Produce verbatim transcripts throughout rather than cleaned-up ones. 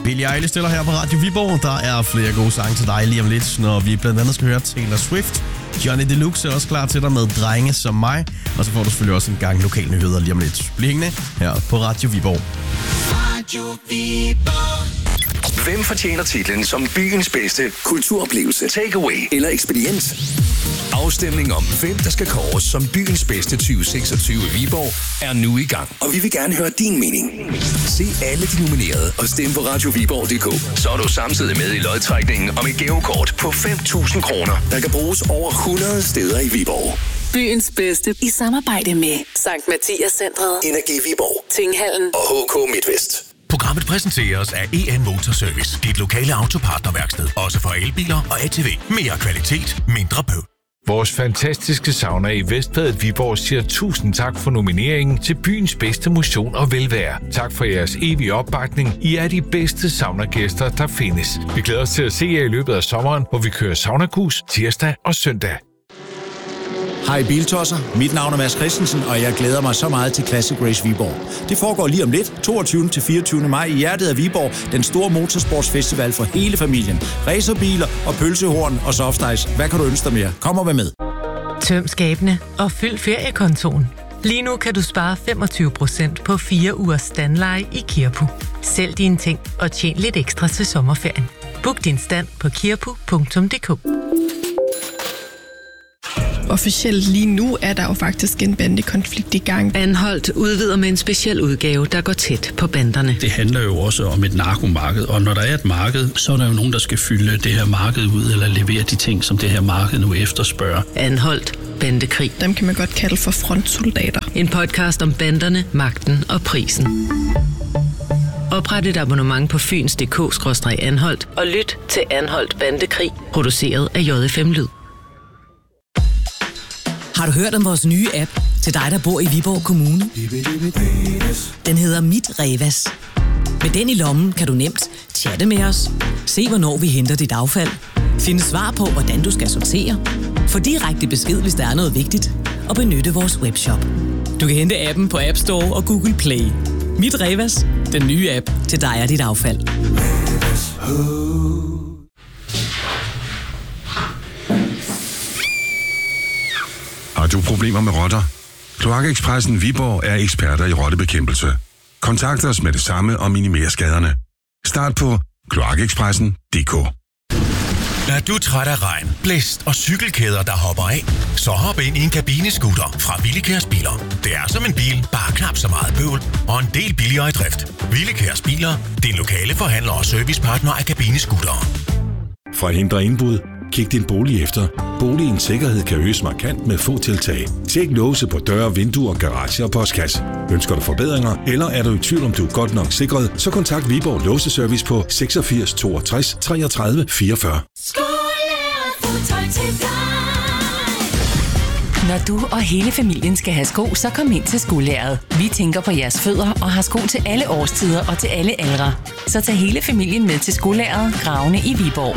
Billie Eilish stiller her på Radio Viborg. Der er flere gode sange til dig lige om lidt, når vi blandt andet skal høre Taylor Swift. Johnny Deluxe er også klar til dig med Drenge som mig. Og så får du selvfølgelig også en gang lokalnyheder lige om lidt. Bliv hængende her på Radio Viborg. Radio Viborg. Hvem fortjener titlen som byens bedste kulturoplevelse, takeaway eller eksperience? Afstemning om, hvem der skal kåres som byens bedste tyve seksogtyve i Viborg, er nu i gang. Og vi vil gerne høre din mening. Se alle de nominerede og stem på radio viborg punktum d k. Så er du samtidig med i lodtrækningen om et gavekort på fem tusind kroner, der kan bruges over hundrede steder i Viborg. Byens bedste i samarbejde med Sankt Mathias Centret, Energi Viborg, Tinghallen og H K MidtVest. Programmet præsenteres af E N Motorservice, dit lokale autopartnerværksted. Også for elbiler og A T V. Mere kvalitet, mindre bøvl. Vores fantastiske sauna i Vestbadet Viborg siger tusind tak for nomineringen til byens bedste motion og velvære. Tak for jeres evige opbakning. I er de bedste saunagæster, der findes. Vi glæder os til at se jer i løbet af sommeren, hvor vi kører saunakus tirsdag og søndag. Hej Biltosser, mit navn er Mads Christensen, og jeg glæder mig så meget til Classic Race Viborg. Det foregår lige om lidt, toogtyvende til fireogtyvende maj i hjertet af Viborg, den store motorsportsfestival for hele familien. Racerbiler og pølsehorn og softice. Hvad kan du ønske dig mere? Kom og vær med. Tøm skabene og fyld feriekontoen. Lige nu kan du spare femogtyve procent på fire ugers standleje i Kirpu. Sælg dine ting og tjen lidt ekstra til sommerferien. Book din stand på kirpu punktum d k. Officielt lige nu er der jo faktisk en bandekonflikt i gang. Anholdt udvider med en speciel udgave, der går tæt på banderne. Det handler jo også om et narkomarked, og når der er et marked, så er der jo nogen, der skal fylde det her marked ud, eller levere de ting, som det her marked nu efterspørger. Anholdt bandekrig. Dem kan man godt kalde for frontsoldater. En podcast om banderne, magten og prisen. Opret et abonnement på fyns punktum d k skråstreg anholdt og lyt til Anholdt Bandekrig, produceret af J F M Lyd. Har du hørt om vores nye app til dig, der bor i Viborg Kommune? Den hedder Mit Revas. Med den i lommen kan du nemt chatte med os, se hvornår vi henter dit affald, finde svar på, hvordan du skal sortere, få direkte besked, hvis der er noget vigtigt, og benytte vores webshop. Du kan hente appen på App Store og Google Play. Mit Revas, den nye app til dig og dit affald. Har du problemer med rotter? Kloakekspressen Viborg er eksperter i rottebekæmpelse. Kontakt os med det samme og minimer skaderne. Start på kloakekspressen punktum d k. Er du træt af regn, blæst og cykelkæder, der hopper af? Så hop ind i en kabinescooter fra Willekærs Biler. Det er som en bil, bare knap så meget bøvl og en del billigere i drift. Willekærs Biler, din lokale forhandler og servicepartner af kabinescootere. For at hindre indbrud, kig din bolig efter. Boligens sikkerhed kan øges markant med få tiltag. Tjek låse på døre, vinduer, garage og postkasse. Ønsker du forbedringer, eller er du i tvivl om du er godt nok sikret, så kontakt Viborg Låseservice på seksogfirs toogtres treogtredive fireogfyrre. Når du og hele familien skal have sko, så kom ind til Skolæret. Vi tænker på jeres fødder og har sko til alle årstider og til alle aldre. Så tag hele familien med til Skolæret, Gravene i Viborg.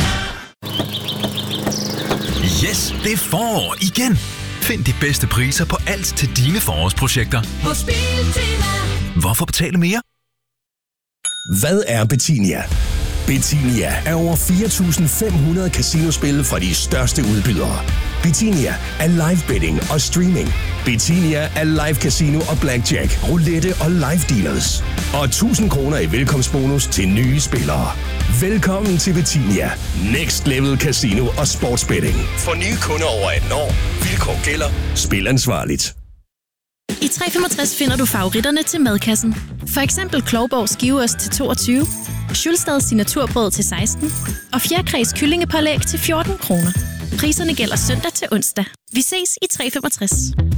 Yes, det er forår igen. Find de bedste priser på alt til dine forårsprojekter. Hos Biltema. Hvorfor betale mere? Hvad er Betinia? Betinia er over fire tusind fem hundrede casinospil fra de største udbydere. Betinia er live betting og streaming. Betinia er live casino og blackjack, roulette og live dealers. Og tusind kroner i velkomstbonus til nye spillere. Velkommen til Betinia. Next level casino og sportsbetting. For nye kunder over atten år. Vilkår gælder. Spil ansvarligt. I tre femogtres finder du favoritterne til madkassen. For eksempel Klovborg skiveost til toogtyve, Schulstads signaturbrød til seksten og fjerkræs kyllingepålæg til fjorten kroner. Priserne gælder søndag til onsdag. Vi ses i tre femogtres.